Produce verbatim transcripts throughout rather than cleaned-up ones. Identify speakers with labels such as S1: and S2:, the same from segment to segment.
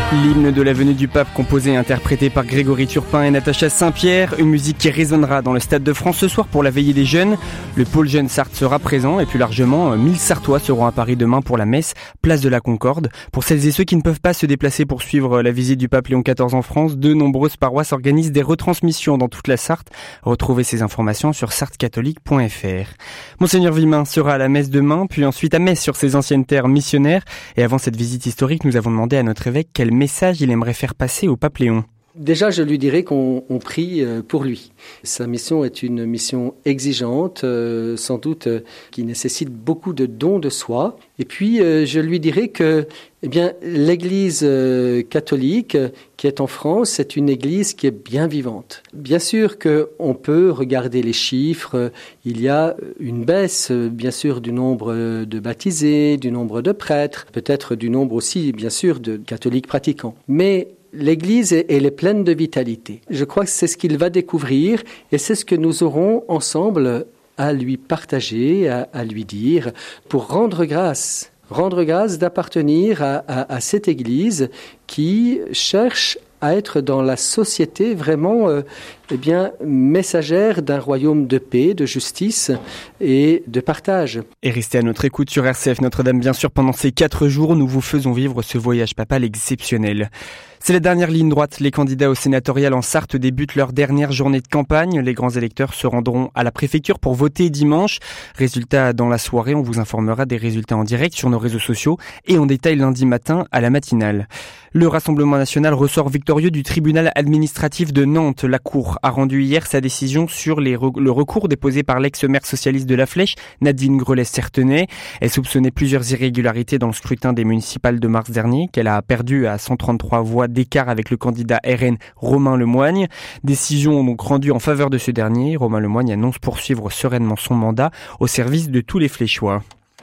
S1: L'hymne de la venue du pape composé et interprété par Grégory Turpin et Natacha Saint-Pierre, une musique qui résonnera dans le Stade de France ce soir pour la veillée des jeunes. Le pôle jeune Sarthe sera présent et plus largement, mille Sartois seront à Paris demain pour la messe, place de la Concorde. Pour celles et ceux qui ne peuvent pas se déplacer pour suivre la visite du pape Léon quatorze en France, de nombreuses paroisses organisent des retransmissions dans toute la Sarthe. Retrouvez ces informations sur sarthe catholique point f r. Monseigneur Vimin sera à la messe demain, puis ensuite à Metz sur ses anciennes terres missionnaires. Et avant cette visite historique, nous avons demandé à notre évêque quel message il aimerait faire passer au pape Léon.
S2: Déjà, je lui dirais qu'on on prie pour lui. Sa mission est une mission exigeante, euh, sans doute euh, qui nécessite beaucoup de dons de soi. Et puis, euh, je lui dirais que eh bien, l'Église euh, catholique qui est en France, c'est une Église qui est bien vivante. Bien sûr qu'on peut regarder les chiffres. Il y a une baisse, bien sûr, du nombre de baptisés, du nombre de prêtres, peut-être du nombre aussi, bien sûr, de catholiques pratiquants. Mais l'Église, elle est pleine de vitalité. Je crois que c'est ce qu'il va découvrir et c'est ce que nous aurons ensemble à lui partager, à, à lui dire, pour rendre grâce. Rendre grâce d'appartenir à, à, à cette Église qui cherche à être dans la société vraiment euh, eh bien, messagère d'un royaume de paix, de justice et de partage.
S1: Et restez à notre écoute sur R C F Notre-Dame, bien sûr, pendant ces quatre jours, nous vous faisons vivre ce voyage papal exceptionnel. C'est la dernière ligne droite. Les candidats au sénatorial en Sarthe débutent leur dernière journée de campagne. Les grands électeurs se rendront à la préfecture pour voter dimanche. Résultat dans la soirée, on vous informera des résultats en direct sur nos réseaux sociaux et en détail lundi matin à la matinale. Le Rassemblement national ressort victorieux du tribunal administratif de Nantes. La Cour a rendu hier sa décision sur les re- le recours déposé par l'ex-maire socialiste de La Flèche, Nadine Grelet-Certenay. Elle soupçonnait plusieurs irrégularités dans le scrutin des municipales de mars dernier, qu'elle a perdu à cent trente-trois voix d'écart avec le candidat R N Romain Lemoigne. Décision donc rendue en faveur de ce dernier. Romain Lemoigne annonce poursuivre sereinement son mandat au service de tous les Fléchois.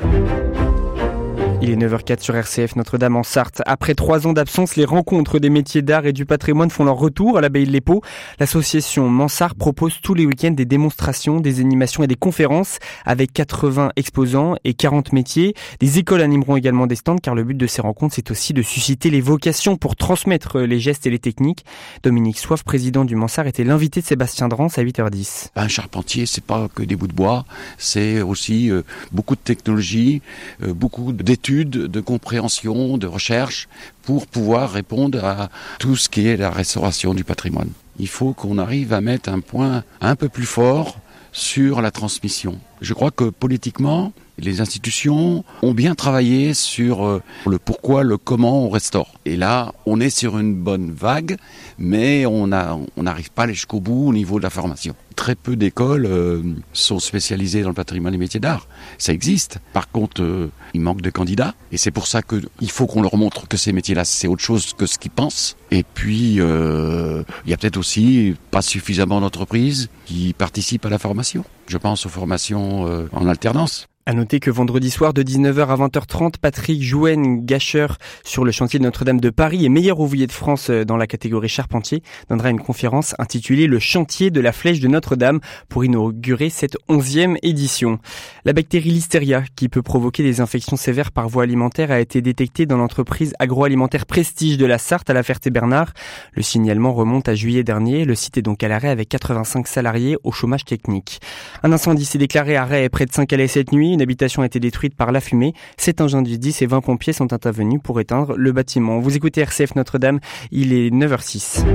S1: Il est neuf heures quatre sur R C F Notre-Dame en Sarthe. Après trois ans d'absence, les rencontres des métiers d'art et du patrimoine font leur retour à l'abbaye de l'Épau. L'association Mansart propose tous les week-ends des démonstrations, des animations et des conférences avec quatre-vingts exposants et quarante métiers. Des écoles animeront également des stands car le but de ces rencontres, c'est aussi de susciter les vocations pour transmettre les gestes et les techniques. Dominique Soif, président du Mansart, était l'invité de Sébastien Drance à huit heures dix.
S3: Un charpentier, c'est pas que des bouts de bois, c'est aussi euh, beaucoup de technologie, euh, beaucoup d'études, de compréhension, de recherche pour pouvoir répondre à tout ce qui est la restauration du patrimoine. Il faut qu'on arrive à mettre un point un peu plus fort sur la transmission. Je crois que politiquement, les institutions ont bien travaillé sur le pourquoi, le comment on restaure. Et là, on est sur une bonne vague, mais on a, on n'arrive pas à aller jusqu'au bout au niveau de la formation. Très peu d'écoles euh, sont spécialisées dans le patrimoine et métiers d'art. Ça existe. Par contre, euh, il manque de candidats. Et c'est pour ça qu'il faut qu'on leur montre que ces métiers-là, c'est autre chose que ce qu'ils pensent. Et puis, euh, il y a peut-être aussi pas suffisamment d'entreprises qui participent à la formation. Je pense aux formations euh, en alternance.
S1: À noter que vendredi soir de dix-neuf heures à vingt heures trente, Patrick Jouenne, gâcheur sur le chantier de Notre-Dame de Paris et meilleur ouvrier de France dans la catégorie charpentier, donnera une conférence intitulée « Le chantier de la flèche de Notre-Dame » pour inaugurer cette onzième édition. La bactérie Listeria, qui peut provoquer des infections sévères par voie alimentaire, a été détectée dans l'entreprise agroalimentaire Prestige de la Sarthe à La Ferté-Bernard. Le signalement remonte à juillet dernier. Le site est donc à l'arrêt avec quatre-vingt-cinq salariés au chômage technique. Un incendie s'est déclaré à Ray près de Saint-Calais cette nuit. Une habitation a été détruite par la fumée. Sept engins du dix et vingt pompiers sont intervenus pour éteindre le bâtiment. Vous écoutez R C F Notre-Dame, il est neuf heures six.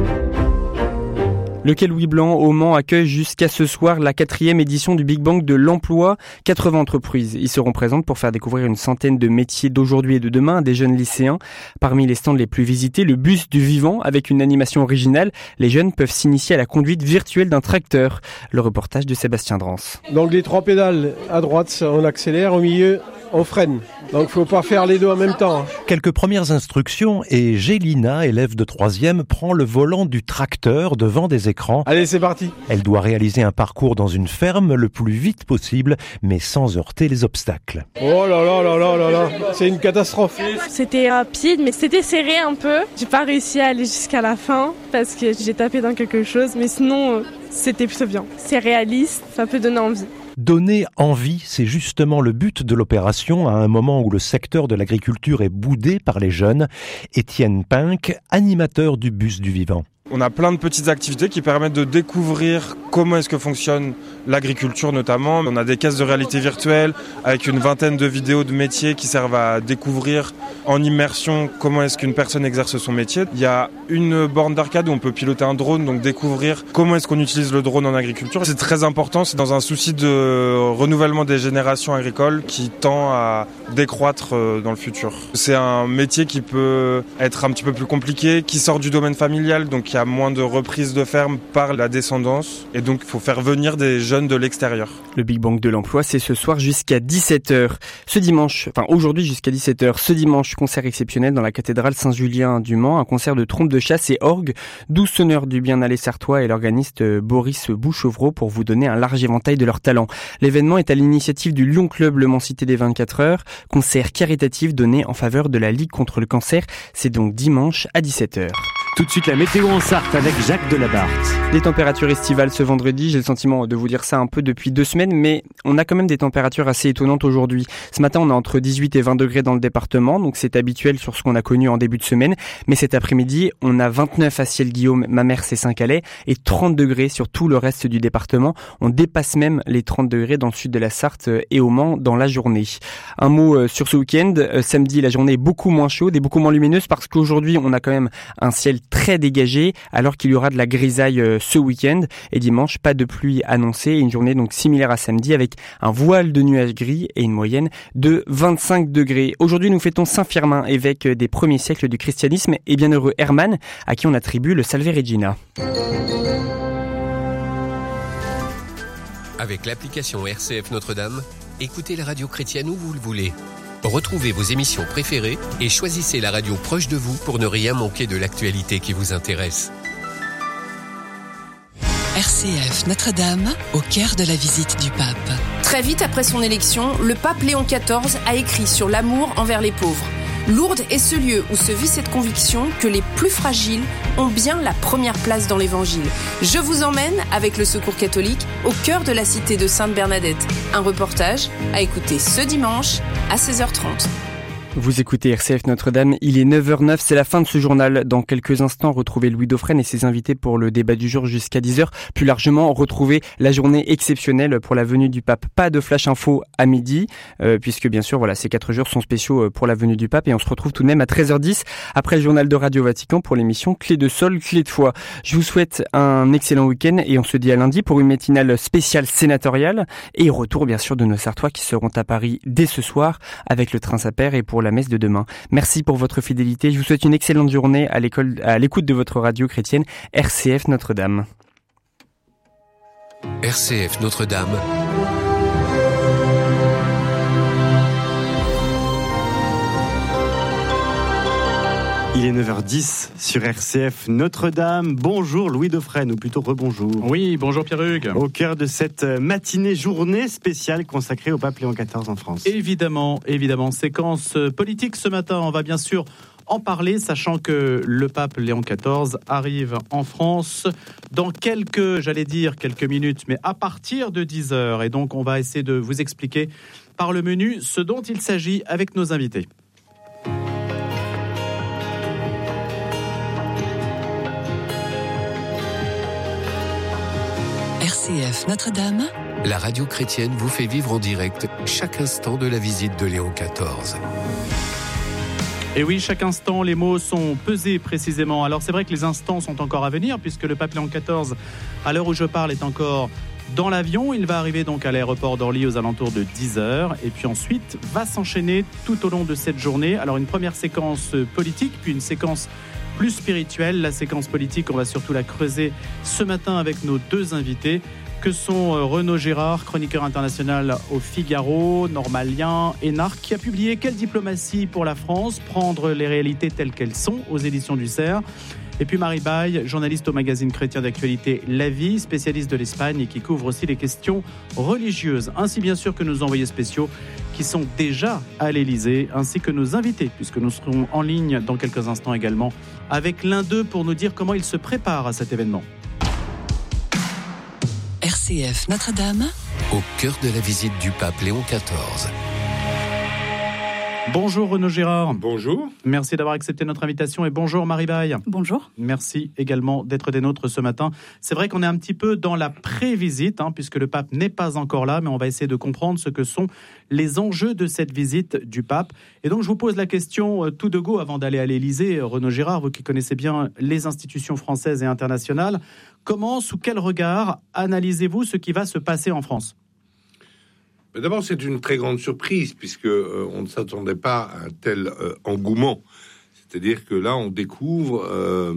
S1: Le Quai Louis Blanc au Mans accueille jusqu'à ce soir la quatrième édition du Big Bang de l'emploi. quatre-vingts entreprises y seront présentes pour faire découvrir une centaine de métiers d'aujourd'hui et de demain à des jeunes lycéens. Parmi les stands les plus visités, le bus du vivant avec une animation originale. Les jeunes peuvent s'initier à la conduite virtuelle d'un tracteur. Le reportage de Sébastien Drance.
S4: Donc les trois pédales, à droite on accélère, au milieu on freine. Donc il ne faut pas faire les deux en même temps.
S5: Quelques premières instructions et Gélina, élève de troisième, prend le volant du tracteur devant des écrans.
S4: Allez, c'est parti.
S5: Elle doit réaliser un parcours dans une ferme le plus vite possible, mais sans heurter les obstacles.
S4: Oh là là là là là là, c'est une catastrophe.
S6: C'était rapide, mais c'était serré un peu. J'ai pas réussi à aller jusqu'à la fin parce que j'ai tapé dans quelque chose, mais sinon, c'était plutôt bien. C'est réaliste, ça peut donner envie.
S5: Donner envie, c'est justement le but de l'opération à un moment où le secteur de l'agriculture est boudé par les jeunes. Étienne Pink, animateur du Bus du Vivant.
S7: On a plein de petites activités qui permettent de découvrir comment est-ce que fonctionne l'agriculture notamment. On a des caisses de réalité virtuelle avec une vingtaine de vidéos de métiers qui servent à découvrir en immersion comment est-ce qu'une personne exerce son métier. Il y a une borne d'arcade où on peut piloter un drone, donc découvrir comment est-ce qu'on utilise le drone en agriculture. C'est très important, c'est dans un souci de renouvellement des générations agricoles qui tend à décroître dans le futur. C'est un métier qui peut être un petit peu plus compliqué, qui sort du domaine familial, donc il y a moins de reprises de ferme par la descendance et donc il faut faire venir des jeunes de l'extérieur.
S1: Le Big Bang de l'emploi, c'est ce soir jusqu'à dix-sept heures. Ce dimanche, enfin aujourd'hui jusqu'à dix-sept heures, ce dimanche, concert exceptionnel dans la cathédrale Saint-Julien du Mans, un concert de trompe de chasse et orgue, douze sonneurs du bien-aller sartois et l'organiste Boris Bouchevreau pour vous donner un large éventail de leurs talents. L'événement est à l'initiative du Lyon Club Le Mans Cité des vingt-quatre heures, concert caritatif donné en faveur de la Ligue contre le cancer. C'est donc dimanche à dix-sept heures.
S8: Tout de suite la météo en Sarthe avec Jacques Delabarthe.
S1: Des températures estivales ce vendredi, j'ai le sentiment de vous dire ça un peu depuis deux semaines, mais on a quand même des températures assez étonnantes aujourd'hui. Ce matin, on a entre dix-huit et vingt degrés dans le département, donc c'est habituel sur ce qu'on a connu en début de semaine. Mais cet après-midi, on a vingt-neuf à Ciel-Guillaume, Mamers et Saint-Calais, et trente degrés sur tout le reste du département. On dépasse même les trente degrés dans le sud de la Sarthe et au Mans dans la journée. Un mot sur ce week-end. Samedi, la journée est beaucoup moins chaude et beaucoup moins lumineuse parce qu'aujourd'hui, on a quand même un ciel très dégagé alors qu'il y aura de la grisaille ce week-end. Et dimanche, pas de pluie annoncée et une journée donc similaire à samedi avec un voile de nuages gris et une moyenne de vingt-cinq degrés. Aujourd'hui, nous fêtons Saint-Firmin, évêque des premiers siècles du christianisme, et bienheureux Hermann, à qui on attribue le Salve Regina.
S9: Avec l'application R C F Notre-Dame, écoutez la radio chrétienne où vous le voulez. Retrouvez vos émissions préférées et choisissez la radio proche de vous pour ne rien manquer de l'actualité qui vous intéresse.
S10: R C F Notre-Dame, au cœur de la visite du pape.
S11: Très vite après son élection, le pape Léon quatorze a écrit sur l'amour envers les pauvres. Lourdes est ce lieu où se vit cette conviction que les plus fragiles ont bien la première place dans l'évangile. Je vous emmène, avec le Secours catholique, au cœur de la cité de Sainte-Bernadette. Un reportage à écouter ce dimanche à seize heures trente.
S1: Vous écoutez R C F Notre-Dame, il est neuf heures neuf, c'est la fin de ce journal. Dans quelques instants, retrouvez Louis Dauphren et ses invités pour le débat du jour jusqu'à dix heures. Plus largement, retrouvez la journée exceptionnelle pour la venue du pape. Pas de flash info à midi, euh, puisque bien sûr, voilà, ces quatre jours sont spéciaux pour la venue du pape et on se retrouve tout de même à treize heures dix après le journal de Radio Vatican pour l'émission Clé de Sol, Clé de Foi. Je vous souhaite un excellent week-end et on se dit à lundi pour une matinale spéciale sénatoriale et retour bien sûr de nos Sartois qui seront à Paris dès ce soir avec le train Saper et pour la messe de demain. Merci pour votre fidélité. Je vous souhaite une excellente journée à l'école, à l'écoute de votre radio chrétienne R C F Notre-Dame.
S9: R C F Notre-Dame.
S8: Il est neuf heures dix sur R C F Notre-Dame. Bonjour Louis Dauphren, ou plutôt rebonjour.
S12: Oui, bonjour Pierre-Hugues.
S8: Au cœur de cette matinée, journée spéciale consacrée au pape Léon quatorze en France.
S12: Évidemment, évidemment. Séquence politique ce matin, on va bien sûr en parler, sachant que le pape Léon quatorze arrive en France dans quelques, j'allais dire quelques minutes, mais à partir de dix heures. Et donc on va essayer de vous expliquer par le menu ce dont il s'agit avec nos invités.
S10: R C F Notre-Dame.
S9: La radio chrétienne vous fait vivre en direct chaque instant de la visite de Léon quatorze.
S12: Et oui, chaque instant, les mots sont pesés précisément. Alors c'est vrai que les instants sont encore à venir, puisque le pape Léon quatorze, à l'heure où je parle, est encore dans l'avion. Il va arriver donc à l'aéroport d'Orly aux alentours de dix heures. Et puis ensuite, va s'enchaîner tout au long de cette journée. Alors une première séquence politique, puis une séquence plus spirituelle. La séquence politique, on va surtout la creuser ce matin avec nos deux invités, que sont Renaud Gérard, chroniqueur international au Figaro, normalien, énarque, qui a publié « Quelle diplomatie pour la France ? Prendre les réalités telles qu'elles sont » aux éditions du Cerf. Et puis Marie Baille, journaliste au magazine chrétien d'actualité La Vie, spécialiste de l'Espagne et qui couvre aussi les questions religieuses. Ainsi bien sûr que nos envoyés spéciaux qui sont déjà à l'Élysée, ainsi que nos invités, puisque nous serons en ligne dans quelques instants également avec l'un d'eux pour nous dire comment il se prépare à cet événement.
S10: R C C F Notre-Dame,
S9: au cœur de la visite du pape Léon quatorze.
S12: Bonjour Renaud Girard.
S13: Bonjour.
S12: Merci d'avoir accepté notre invitation et bonjour Marie Baye.
S14: Bonjour.
S12: Merci également d'être des nôtres ce matin. C'est vrai qu'on est un petit peu dans la pré-visite, hein, puisque le pape n'est pas encore là, mais on va essayer de comprendre ce que sont les enjeux de cette visite du pape. Et donc je vous pose la question euh, tout de go avant d'aller à l'Élysée. Renaud Girard, vous qui connaissez bien les institutions françaises et internationales, comment, sous quel regard analysez-vous ce qui va se passer en France ?
S13: D'abord, c'est une très grande surprise, puisque euh, on ne s'attendait pas à un tel euh, engouement. C'est-à-dire que là, on découvre euh,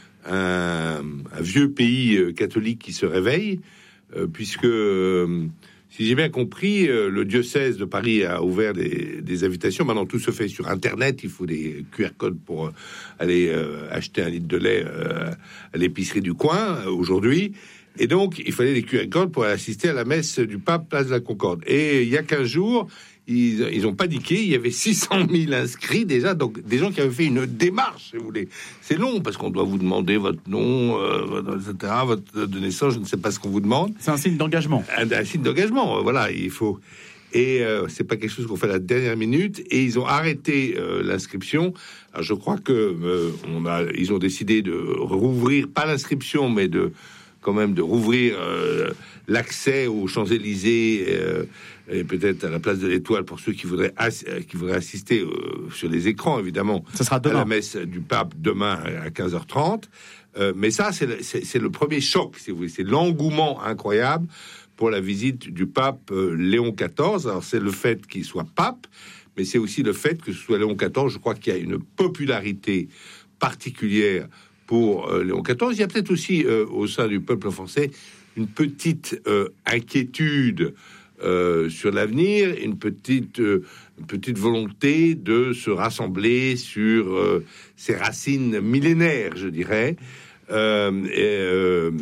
S13: un, un vieux pays euh, catholique qui se réveille, euh, puisque, euh, si j'ai bien compris, euh, le diocèse de Paris a ouvert des, des invitations. Maintenant, tout se fait sur Internet. Il faut des Q R codes pour euh, aller euh, acheter un litre de lait euh, à l'épicerie du coin, euh, aujourd'hui. Et donc, il fallait des Q R codes pour assister à la messe du pape, place de la Concorde. Et il y a quinze jours, ils, ils ont paniqué. Il y avait six cent mille inscrits déjà, donc des gens qui avaient fait une démarche, si vous voulez. C'est long, parce qu'on doit vous demander votre nom, euh, et cetera, votre date de naissance, je ne sais pas ce qu'on vous demande.
S12: C'est un signe d'engagement.
S13: Un, un signe d'engagement, voilà, il faut... Et euh, c'est pas quelque chose qu'on fait à la dernière minute. Et ils ont arrêté euh, l'inscription. Alors, je crois que euh, on a, ils ont décidé de rouvrir, pas l'inscription, mais de... quand même de rouvrir euh, l'accès aux Champs-Élysées euh, et peut-être à la place de l'Étoile pour ceux qui voudraient, ass- qui voudraient assister euh, sur les écrans, évidemment,
S12: ça sera demain.
S13: À la messe du pape demain à quinze heures trente. Euh, mais ça, c'est le, c'est, c'est le premier choc, si vous voulez. C'est l'engouement incroyable pour la visite du pape euh, Léon quatorze. Alors, c'est le fait qu'il soit pape, mais c'est aussi le fait que ce soit Léon quatorze. Je crois qu'il y a une popularité particulière pour euh, Léon quatorze. Il y a peut-être aussi euh, au sein du peuple français une petite euh, inquiétude euh, sur l'avenir, une petite, euh, une petite volonté de se rassembler sur euh, ses racines millénaires, je dirais. Euh, et, euh,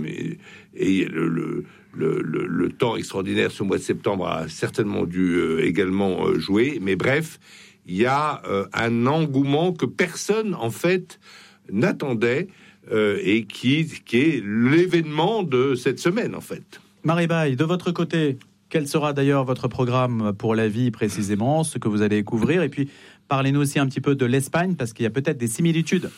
S13: et le, le, le, le, le temps extraordinaire, ce mois de septembre, a certainement dû euh, également euh, jouer. Mais bref, il y a euh, un engouement que personne, en fait, n'attendait euh, et qui, qui est l'événement de cette semaine, en fait.
S12: Marie Baye, de votre côté, quel sera d'ailleurs votre programme pour la vie précisément, ce que vous allez couvrir? Et puis, parlez-nous aussi un petit peu de l'Espagne, parce qu'il y a peut-être des similitudes.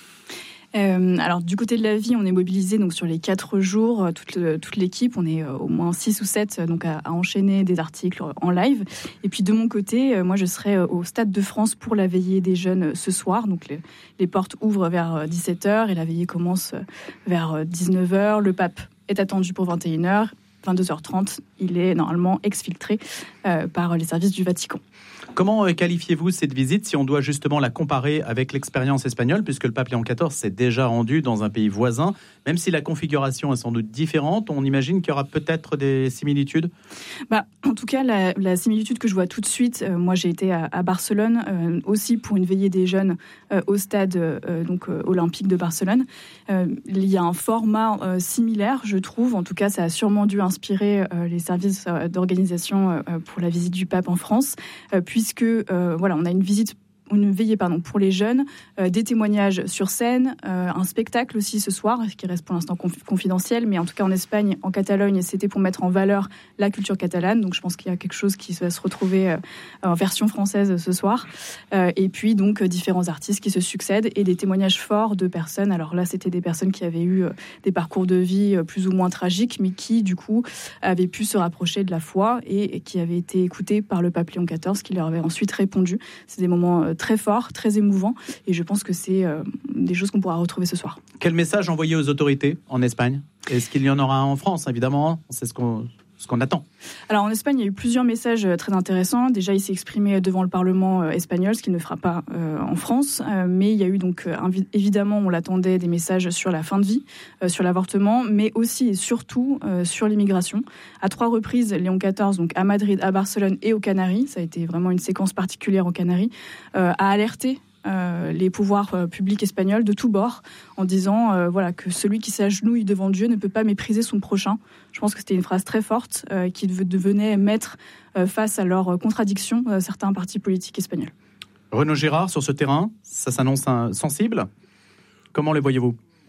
S14: Euh, alors du côté de la vie, on est mobilisé donc sur les quatre jours, toute, le, toute l'équipe, on est euh, au moins six ou sept donc à, à enchaîner des articles en live. Et puis de mon côté, euh, moi je serai au Stade de France pour la veillée des jeunes ce soir. Donc les, les portes ouvrent vers dix-sept heures et la veillée commence vers dix-neuf heures. Le pape est attendu pour vingt et une heures. vingt-deux heures trente, il est normalement exfiltré euh, par les services du Vatican.
S12: Comment qualifiez-vous cette visite si on doit justement la comparer avec l'expérience espagnole, puisque le pape Léon quatorze s'est déjà rendu dans un pays voisin, même si la configuration est sans doute différente, on imagine qu'il y aura peut-être des similitudes?
S14: Bah, en tout cas, la, la similitude que je vois tout de suite, euh, moi j'ai été à, à Barcelone, euh, aussi pour une veillée des jeunes euh, au stade euh, donc, euh, olympique de Barcelone. Euh, il y a un format euh, similaire, je trouve, en tout cas ça a sûrement dû inspirer euh, les services euh, d'organisation euh, pour la visite du pape en France, euh, puis puisque euh, voilà, on a une visite, une veillée pardon, pour les jeunes, euh, des témoignages sur scène, euh, un spectacle aussi ce soir, qui reste pour l'instant conf- confidentiel, mais en tout cas en Espagne, en Catalogne, c'était pour mettre en valeur la culture catalane, donc je pense qu'il y a quelque chose qui va se retrouver euh, en version française ce soir, euh, et puis donc euh, différents artistes qui se succèdent, et des témoignages forts de personnes, alors là c'était des personnes qui avaient eu euh, des parcours de vie euh, plus ou moins tragiques, mais qui du coup avaient pu se rapprocher de la foi, et, et qui avaient été écoutés par le pape Léon quatorze, qui leur avait ensuite répondu. C'est des moments euh, très fort, très émouvant, et je pense que c'est euh, des choses qu'on pourra retrouver ce soir.
S12: Quel message envoyer aux autorités en Espagne? Est-ce qu'il y en aura un en France, évidemment? C'est ce qu'on, ce qu'on attend.
S14: Alors en Espagne, il y a eu plusieurs messages très intéressants. Déjà, il s'est exprimé devant le Parlement espagnol, ce qu'il ne fera pas euh, en France. Euh, mais il y a eu donc, euh, évidemment, on l'attendait, des messages sur la fin de vie, euh, sur l'avortement, mais aussi et surtout euh, sur l'immigration. À trois reprises, Léon quatorze, donc à Madrid, à Barcelone et aux Canaries, ça a été vraiment une séquence particulière aux Canaries, euh, a alerté Euh, les pouvoirs euh, publics espagnols de tous bords en disant euh, voilà, que celui qui s'agenouille devant Dieu ne peut pas mépriser son prochain. Je pense que c'était une phrase très forte euh, qui devenait mettre euh, face à leurs contradictions euh, certains partis politiques espagnols.
S12: Renaud Girard, sur ce terrain, ça s'annonce un, sensible. Comment les voyez-vous?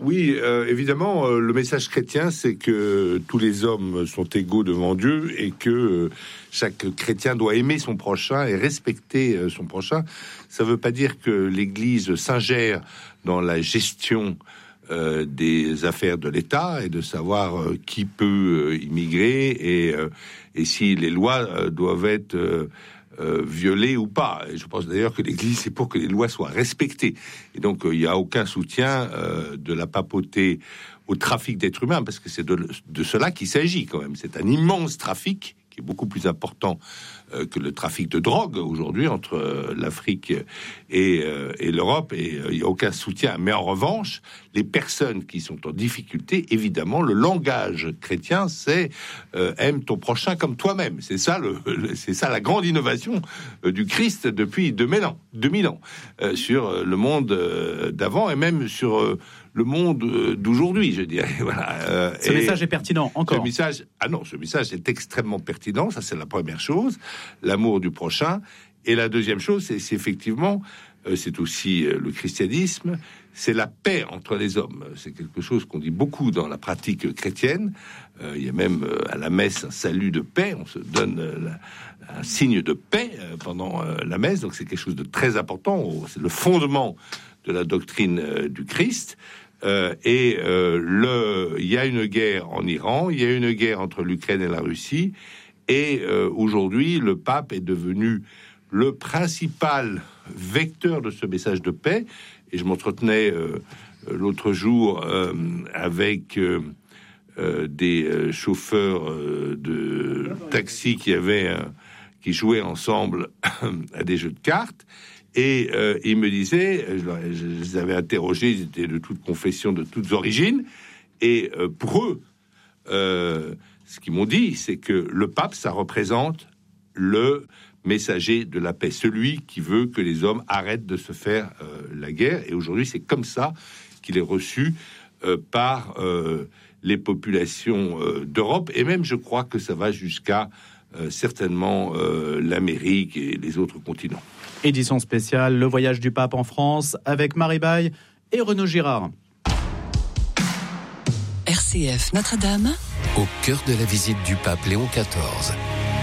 S13: Oui, euh, évidemment, euh, le message chrétien, c'est que tous les hommes sont égaux devant Dieu et que euh, chaque chrétien doit aimer son prochain et respecter euh, son prochain. Ça ne veut pas dire que l'Église s'ingère dans la gestion euh, des affaires de l'État et de savoir euh, qui peut euh, immigrer et, euh, et si les lois euh, doivent être euh, Euh, violées ou pas. Et je pense d'ailleurs que l'Église, c'est pour que les lois soient respectées. Et donc, il euh, n'y a aucun soutien euh, de la papauté au trafic d'êtres humains, parce que c'est de, de cela qu'il s'agit quand même. C'est un immense trafic qui est beaucoup plus important euh, que le trafic de drogue aujourd'hui entre euh, l'Afrique et, euh, et l'Europe, et il euh, n'y a aucun soutien. Mais en revanche, les personnes qui sont en difficulté, évidemment, le langage chrétien, c'est euh, aime ton prochain comme toi-même. C'est ça, le, le, c'est ça la grande innovation euh, du Christ depuis deux mille ans, deux mille ans euh, sur euh, le monde euh, d'avant et même sur euh, le monde d'aujourd'hui, je dirais. Voilà. Euh,
S12: ce message est pertinent, encore.
S13: Ce message, ah non, ce message est extrêmement pertinent, ça c'est la première chose, l'amour du prochain. Et la deuxième chose, c'est, c'est effectivement, euh, c'est aussi euh, le christianisme, c'est la paix entre les hommes. C'est quelque chose qu'on dit beaucoup dans la pratique chrétienne. Euh, il y a même euh, à la messe un salut de paix, on se donne euh, la, un signe de paix euh, pendant euh, la messe, donc c'est quelque chose de très important, c'est le fondement de la doctrine euh, du Christ. Euh, et euh, le, il y a une guerre en Iran, il y a une guerre entre l'Ukraine et la Russie, et euh, aujourd'hui, le pape est devenu le principal vecteur de ce message de paix. Et je m'entretenais euh, l'autre jour euh, avec euh, euh, des euh, chauffeurs euh, de taxi qui avaient, euh, qui jouaient ensemble à des jeux de cartes. Et euh, ils me disaient, je, je les avais interrogés, ils étaient de toutes confessions, de toutes origines, et euh, pour eux, euh, ce qu'ils m'ont dit, c'est que le pape, ça représente le messager de la paix, celui qui veut que les hommes arrêtent de se faire euh, la guerre. Et aujourd'hui, c'est comme ça qu'il est reçu euh, par euh, les populations euh, d'Europe, et même, je crois que ça va jusqu'à euh, certainement euh, l'Amérique et les autres continents.
S12: Édition spéciale, le voyage du pape en France, avec Marie Baye et Renaud Girard.
S10: R C F Notre-Dame,
S9: au cœur de la visite du pape Léon quatorze.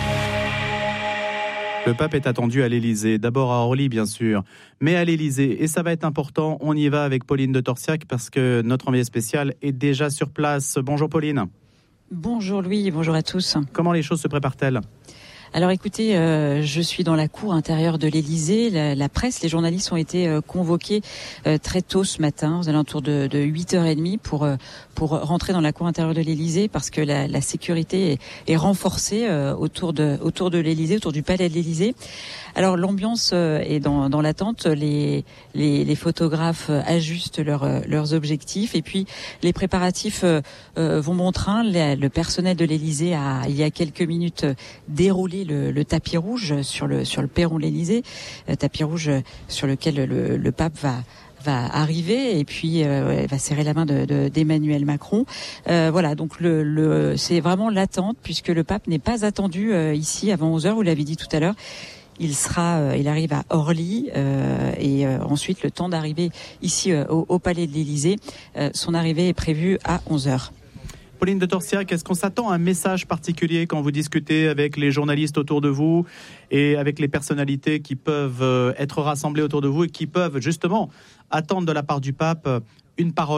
S12: Le pape est attendu à l'Élysée, d'abord à Orly bien sûr, mais à l'Élysée, et ça va être important, on y va avec Pauline de Torsiac parce que notre envoyée spéciale est déjà sur place. Bonjour Pauline.
S15: Bonjour Louis, bonjour à tous.
S12: Comment les choses se préparent-elles ?
S15: Alors écoutez, euh, je suis dans la cour intérieure de l'Élysée. La, la presse, les journalistes ont été euh, convoqués euh, très tôt ce matin, aux alentours de, de huit heures trente, pour euh, pour rentrer dans la cour intérieure de l'Élysée, parce que la, la sécurité est, est renforcée euh, autour de autour de l'Élysée, autour du palais de l'Élysée. Alors l'ambiance euh, est dans, dans l'attente. Les, les les photographes ajustent leurs leurs objectifs, et puis les préparatifs euh, euh, vont bon train. Le, le personnel de l'Élysée a, il y a quelques minutes, déroulé Le, le tapis rouge sur le sur le perron de l'Élysée, euh, tapis rouge sur lequel le, le pape va va arriver et puis euh, va serrer la main de, de, d'Emmanuel Macron. Euh, voilà, donc le, le c'est vraiment l'attente, puisque le pape n'est pas attendu euh, ici avant onze heures. Vous l'avez dit tout à l'heure. Il sera, euh, il arrive à Orly euh, et euh, ensuite le temps d'arriver ici euh, au, au palais de l'Élysée. Euh, son arrivée est prévue à onze heures.
S12: Pauline de Torsiac, est-ce qu'on s'attend à un message particulier quand vous discutez avec les journalistes autour de vous et avec les personnalités qui peuvent être rassemblées autour de vous et qui peuvent justement attendre de la part du pape une parole ?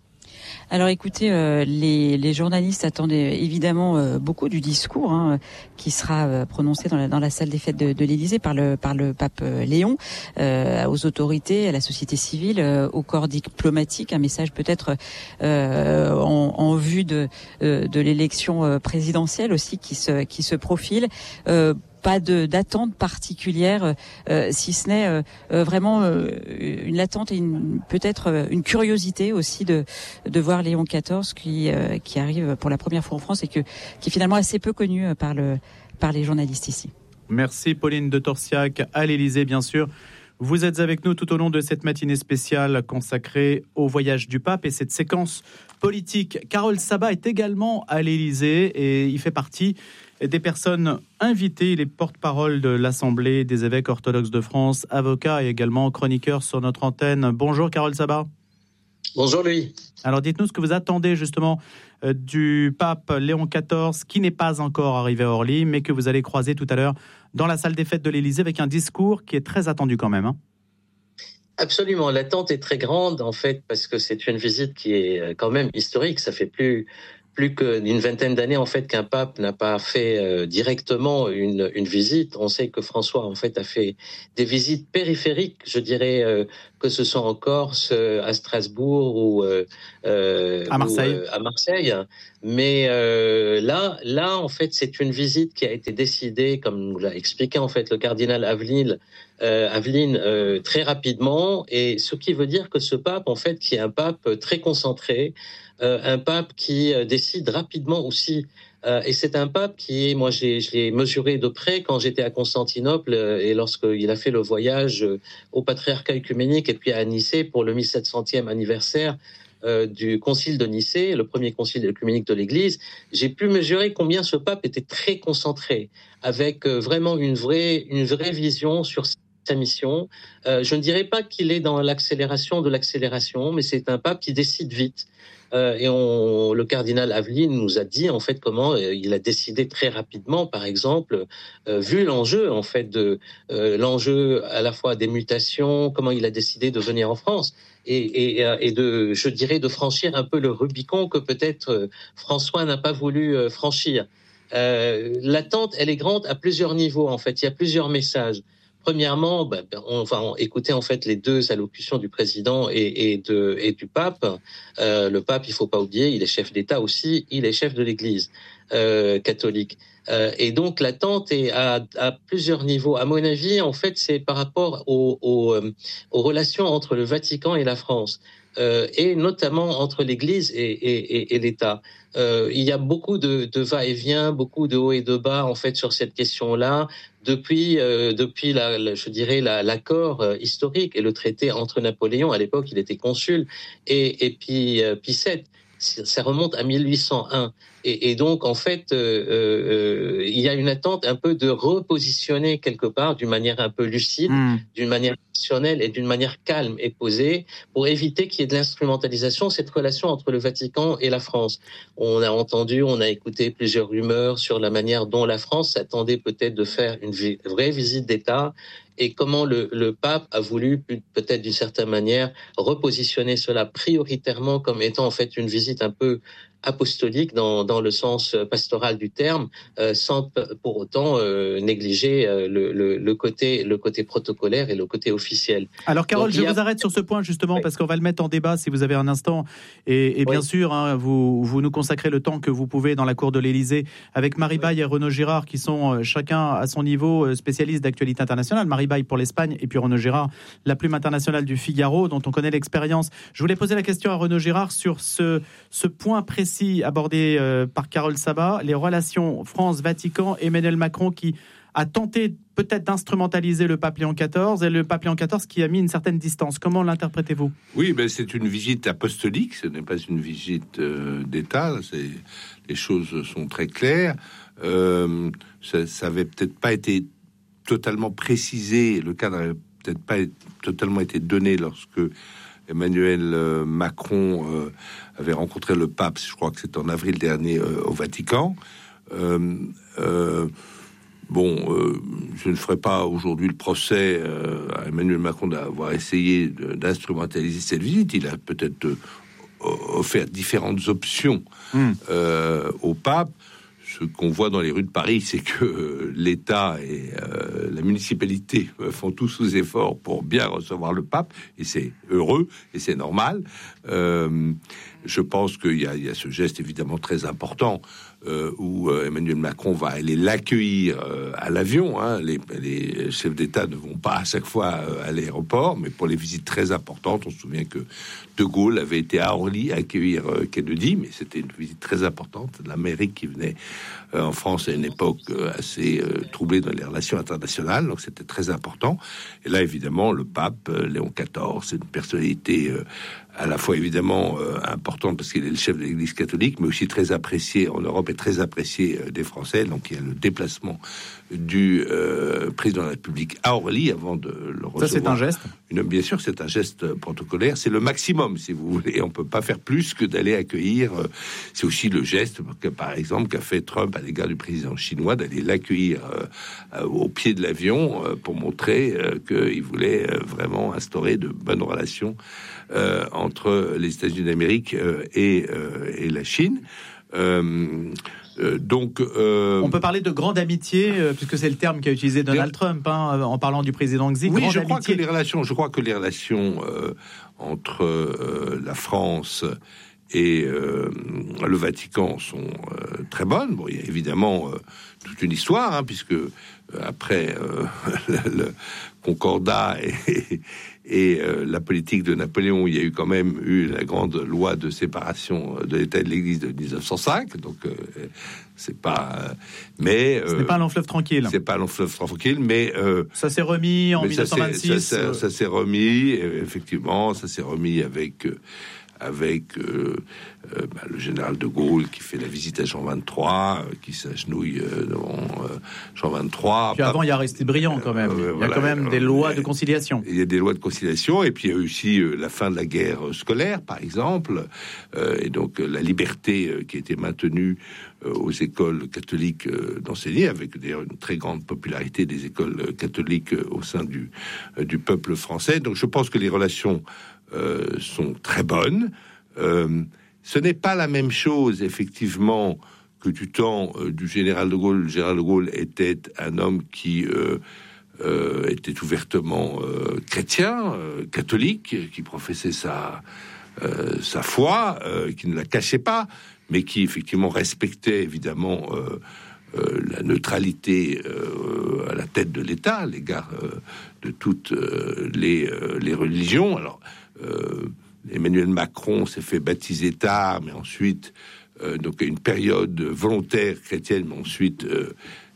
S15: Alors écoutez, euh, les, les journalistes attendent évidemment euh, beaucoup du discours hein, qui sera euh, prononcé dans la, dans la salle des fêtes de, de l'Élysée par le, par le pape Léon, euh, aux autorités, à la société civile, euh, au corps diplomatique, un message peut-être euh, en, en vue de, euh, de l'élection présidentielle aussi qui se, qui se profile. Euh, Pas de d'attente particulière, euh, si ce n'est euh, euh, vraiment euh, une attente et une, peut-être euh, une curiosité aussi de de voir Léon quatorze qui euh, qui arrive pour la première fois en France et que qui est finalement assez peu connu par le par les journalistes ici.
S12: Merci Pauline de Torsiac à l'Élysée bien sûr. Vous êtes avec nous tout au long de cette matinée spéciale consacrée au voyage du pape et cette séquence politique. Karol Saba est également à l'Élysée et il fait partie des personnes invitées. Il est porte-parole de l'Assemblée des évêques orthodoxes de France, avocat et également chroniqueur sur notre antenne. Bonjour Karol Saba.
S16: Bonjour Louis.
S12: Alors dites-nous ce que vous attendez justement euh, du pape Léon quatorze, qui n'est pas encore arrivé à Orly, mais que vous allez croiser tout à l'heure dans la salle des fêtes de l'Élysée avec un discours qui est très attendu quand même. Hein.
S16: Absolument, l'attente est très grande en fait, parce que c'est une visite qui est quand même historique. Ça fait plus... plus qu'une vingtaine d'années en fait qu'un pape n'a pas fait euh, directement une, une visite. On sait que François en fait a fait des visites périphériques, je dirais, euh, que ce soit en Corse, euh, à Strasbourg ou, euh, euh,
S12: à Marseille.
S16: Ou, euh, à Marseille. Mais euh, là, là en fait, c'est une visite qui a été décidée, comme nous l'a expliqué en fait le cardinal Aveline, euh, Aveline euh, très rapidement. Et ce qui veut dire que ce pape en fait, qui est un pape très concentré. Euh, un pape qui euh, décide rapidement aussi. Euh, et c'est un pape qui est, moi j'ai, je l'ai mesuré de près quand j'étais à Constantinople euh, et lorsqu'il a fait le voyage euh, au patriarcat œcuménique et puis à Nicée pour le mille sept centième anniversaire euh, du concile de Nicée, le premier concile œcuménique de l'Église. J'ai pu mesurer combien ce pape était très concentré, avec euh, vraiment une vraie, une vraie vision sur sa mission. Euh, je ne dirais pas qu'il est dans l'accélération de l'accélération, mais c'est un pape qui décide vite. Euh, et on, le cardinal Aveline nous a dit en fait comment euh, il a décidé très rapidement, par exemple, euh, vu l'enjeu en fait de euh, l'enjeu à la fois des mutations, comment il a décidé de venir en France et, et, et de, je dirais, de franchir un peu le Rubicon que peut-être euh, François n'a pas voulu euh, franchir. Euh, l'attente, elle est grande à plusieurs niveaux en fait. Il y a plusieurs messages. Premièrement, ben, on va écouter en fait les deux allocutions du président et, et, de, et du pape. Euh, le pape, il faut pas oublier, il est chef d'État aussi, il est chef de l'Église euh, catholique. Euh, et donc l'attente est à, à plusieurs niveaux. À mon avis, en fait, c'est par rapport aux, aux, aux relations entre le Vatican et la France. Euh, et notamment entre l'Église et, et, et, et l'État. Euh, il y a beaucoup de, de va-et-vient, beaucoup de haut et de bas en fait sur cette question-là depuis euh, depuis la, la, je dirais la, l'accord euh, historique et le traité entre Napoléon, à l'époque il était consul, et, et puis euh, Pie sept. Ça remonte à mille huit cent un. Et, et donc, en fait, euh, euh, il y a une attente un peu de repositionner quelque part d'une manière un peu lucide, mmh. d'une manière rationnelle et d'une manière calme et posée pour éviter qu'il y ait de l'instrumentalisation, cette relation entre le Vatican et la France. On a entendu, on a écouté plusieurs rumeurs sur la manière dont la France s'attendait peut-être de faire une vi- vraie visite d'État et comment le, le pape a voulu peut-être d'une certaine manière repositionner cela prioritairement comme étant en fait une visite un peu apostolique dans, dans le sens pastoral du terme, euh, sans p- pour autant euh, négliger euh, le, le, le, côté, le côté protocolaire et le côté officiel.
S12: Alors Carole,
S16: Donc,
S12: je
S16: a...
S12: vous arrête sur ce point justement oui. parce qu'on va le mettre en débat si vous avez un instant. Et, et bien
S16: oui.
S12: sûr, hein, vous, vous nous consacrez le temps que vous pouvez dans la cour de l'Élysée avec Marie Baye oui. et Renaud Girard qui sont euh, chacun à son niveau spécialistes d'actualité internationale. Marie Baye pour l'Espagne et puis Renaud Girard, la plume internationale du Figaro dont on connaît l'expérience. Je voulais poser la question à Renaud Girard sur ce, ce point précis abordé euh, par Carole Sabat, les relations France-Vatican, Emmanuel Macron qui a tenté peut-être d'instrumentaliser le pape Léon quatorze et le pape Léon quatorze qui a mis une certaine distance. Comment l'interprétez-vous ?
S13: Oui, ben c'est une visite apostolique, ce n'est pas une visite euh, d'État, c'est, les choses sont très claires. Euh, ça, ça avait peut-être pas été totalement précisé, le cadre n'avait peut-être pas totalement été donné lorsque Emmanuel euh, Macron euh, avait rencontré le pape, je crois que c'était en avril dernier, euh, au Vatican. Euh, euh, bon, euh, je ne ferai pas aujourd'hui le procès euh, à Emmanuel Macron d'avoir essayé de, d'instrumentaliser cette visite. Il a peut-être euh, offert différentes options mmh. euh, au pape. Ce qu'on voit dans les rues de Paris, c'est que euh, l'État et euh, la municipalité euh, font tous sous efforts pour bien recevoir le pape, et c'est heureux, et c'est normal. Euh, je pense qu'il y a, il y a ce geste évidemment très important euh, où euh, Emmanuel Macron va aller l'accueillir euh, à l'avion. Hein. Les, les chefs d'État ne vont pas à chaque fois euh, à l'aéroport, mais pour les visites très importantes, on se souvient que De Gaulle avait été à Orly accueillir euh, Kennedy, mais c'était une visite très importante. L'Amérique qui venait euh, en France à une époque euh, assez euh, troublée dans les relations internationales, donc c'était très important. Et là, évidemment, le pape euh, Léon quatorze, c'est une personnalité euh, à la fois évidemment euh, importante parce qu'il est le chef de l'Église catholique, mais aussi très apprécié en Europe et très apprécié euh, des Français. Donc il y a le déplacement du euh, président de la République à Orly avant de le recevoir.
S12: Ça, c'est un geste.
S13: Une, bien sûr, c'est un geste protocolaire. C'est le maximum, si vous voulez. On peut pas faire plus que d'aller accueillir. Euh, c'est aussi le geste que, par exemple, qu'a fait Trump à l'égard du président chinois, d'aller l'accueillir euh, au pied de l'avion euh, pour montrer euh, qu'il voulait euh, vraiment instaurer de bonnes relations euh, entre les États-Unis d'Amérique euh, et, euh, et la Chine. Euh, Euh, donc, euh...
S12: on peut parler de grande amitié, euh, puisque c'est le terme qu'a utilisé Donald Trump hein, en parlant du président Xi.
S13: Oui,
S12: grande
S13: je crois
S12: amitié.
S13: que les relations, je crois que les relations euh, entre euh, la France et euh, le Vatican sont euh, très bonnes. Bon, il y a évidemment euh, toute une histoire, hein, puisque euh, après euh, le, le Concordat et, et euh, la politique de Napoléon, il y a eu quand même eu la grande loi de séparation de l'État et de l'Église de dix-neuf cent cinq. Donc euh, c'est pas, euh, mais
S12: ce n'est pas un long fleuve tranquille.
S13: C'est pas un long fleuve tranquille, mais euh,
S12: ça s'est remis en dix-neuf cent vingt-six.
S13: Ça, ça, ça s'est remis, effectivement, ça s'est remis avec. Euh, avec euh, euh, bah, le général de Gaulle qui fait la visite à Jean vingt-trois, euh, qui s'agenouille euh, devant euh, Jean vingt-trois.
S12: Puis avant, il y a resté brillant quand même. Euh, il y a voilà, quand même des lois de conciliation.
S13: Il y a des lois de conciliation, et puis il y a aussi euh, la fin de la guerre scolaire, par exemple, euh, et donc euh, la liberté euh, qui a été maintenue euh, aux écoles catholiques euh, d'enseigner, avec d'ailleurs une très grande popularité des écoles catholiques euh, au sein du, euh, du peuple français. Donc je pense que les relations Euh, sont très bonnes. Euh, ce n'est pas la même chose, effectivement, que du temps euh, du général de Gaulle. Le général de Gaulle était un homme qui euh, euh, était ouvertement euh, chrétien, euh, catholique, qui professait sa, euh, sa foi, euh, qui ne la cachait pas, mais qui, effectivement, respectait, évidemment, euh, euh, la neutralité euh, à la tête de l'État à l'égard euh, de toutes euh, les, euh, les religions. Alors, Euh, Emmanuel Macron s'est fait baptiser tard, mais ensuite, euh, donc une période volontaire chrétienne, mais ensuite, euh,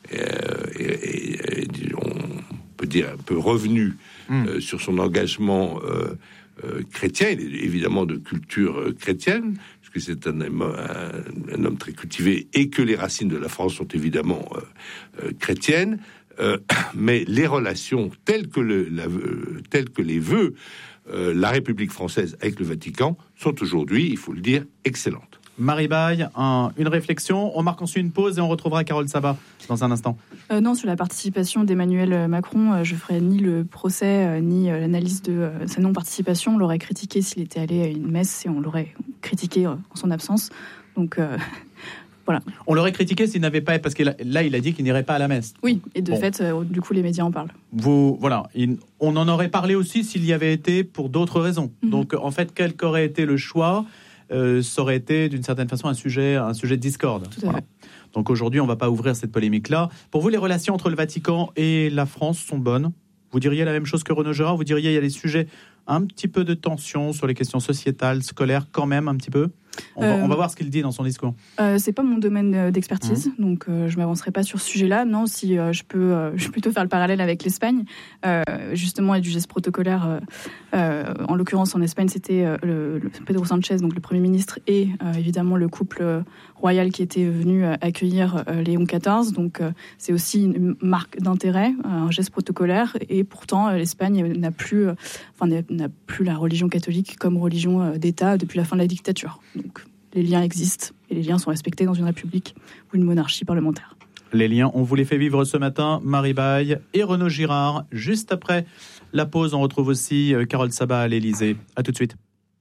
S13: euh, et, et, et, on peut dire un peu revenu mmh. euh, sur son engagement euh, euh, chrétien. Il est évidemment de culture euh, chrétienne, puisque c'est un, un, un homme très cultivé, et que les racines de la France sont évidemment euh, euh, chrétiennes. Euh, mais les relations telles que, le, la, euh, telles que les veut Euh, la République française avec le Vatican sont aujourd'hui, il faut le dire, excellentes.
S12: Marie Baye, un, une réflexion. On marque ensuite une pause et on retrouvera Carole Sabat dans un instant.
S14: Euh, non, sur la participation d'Emmanuel Macron, euh, je ferai ni le procès euh, ni euh, l'analyse de euh, sa non-participation. On l'aurait critiqué s'il était allé à une messe et on l'aurait critiqué euh, en son absence. Donc euh, voilà.
S12: On l'aurait critiqué s'il n'avait pas, parce que là, il a dit qu'il n'irait pas à la messe.
S14: Oui, et de
S12: bon.
S14: fait, euh, du coup, les médias en parlent.
S12: Vous, voilà, il, on en aurait parlé aussi s'il y avait été pour d'autres raisons. Mm-hmm. Donc, en fait, quel qu'aurait été le choix, euh, ça aurait été d'une certaine façon un sujet, un sujet de discorde.
S14: Tout à
S12: voilà.
S14: fait.
S12: Donc aujourd'hui, on ne va pas ouvrir cette polémique-là. Pour vous, les relations entre le Vatican et la France sont bonnes. Vous diriez la même chose que Renaud Gérard. Vous diriez il y a des sujets un petit peu de tension sur les questions sociétales, scolaires, quand même un petit peu. On va,
S14: euh,
S12: on va voir ce qu'il dit dans son discours.
S14: Euh, c'est pas mon domaine d'expertise, mmh. donc euh, je m'avancerai pas sur ce sujet-là. Non, si euh, je peux, euh, je vais plutôt faire le parallèle avec l'Espagne, euh, justement, et du geste protocolaire. Euh, euh, en l'occurrence, en Espagne, c'était euh, le, le Pedro Sánchez, donc le Premier ministre, et euh, évidemment le couple royal qui était venu euh, accueillir euh, Léon quatorze. Donc, euh, c'est aussi une marque d'intérêt, un geste protocolaire. Et pourtant, euh, l'Espagne n'a plus, euh, enfin, n'a plus la religion catholique comme religion euh, d'État depuis la fin de la dictature. Donc, les liens existent et les liens sont respectés dans une république ou une monarchie parlementaire.
S12: Les liens, on vous les fait vivre ce matin, Marie Baye et Renaud Girard. Juste après la pause, on retrouve aussi Carole Sabat à l'Élysée. À tout de suite.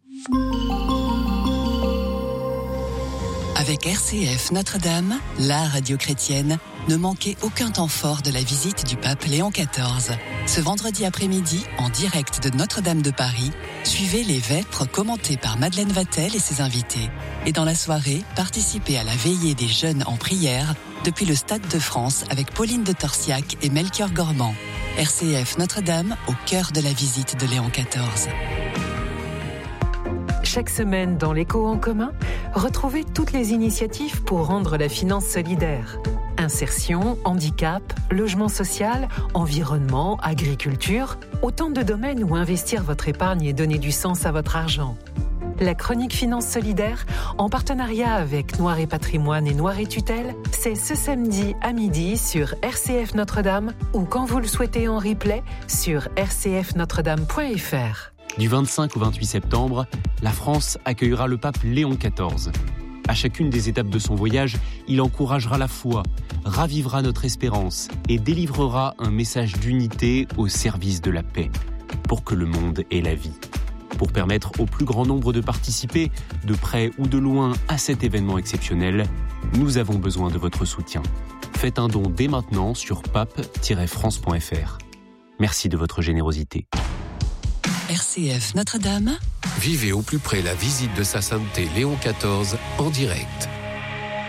S10: Avec R C F Notre-Dame, la radio chrétienne, ne manquez aucun temps fort de la visite du pape Léon quatorze. Ce vendredi après-midi, en direct de Notre-Dame de Paris, suivez les vêpres commentées par Madeleine Vatel et ses invités. Et dans la soirée, participez à la veillée des jeunes en prière depuis le Stade de France avec Pauline de Torsiac et Melchior Gormand. R C F Notre-Dame, au cœur de la visite de Léon quatorze.
S17: Chaque semaine dans l'Écho en commun, retrouvez toutes les initiatives pour rendre la finance solidaire. Insertion, handicap, logement social, environnement, agriculture, autant de domaines où investir votre épargne et donner du sens à votre argent. La chronique Finance Solidaire, en partenariat avec Noir et Patrimoine et Noir et Tutelle, c'est ce samedi à midi sur R C F Notre-Dame ou quand vous le souhaitez en replay sur r c f notre dame point f r.
S18: Du vingt-cinq au vingt-huit septembre, la France accueillera le pape Léon quatorze. À chacune des étapes de son voyage, il encouragera la foi, ravivera notre espérance et délivrera un message d'unité au service de la paix, pour que le monde ait la vie. Pour permettre au plus grand nombre de participer, de près ou de loin, à cet événement exceptionnel, nous avons besoin de votre soutien. Faites un don dès maintenant sur pape tiret france point f r. Merci de votre générosité.
S10: R C F Notre-Dame.
S9: Vivez au plus près la visite de sa sainteté Léon quatorze en direct.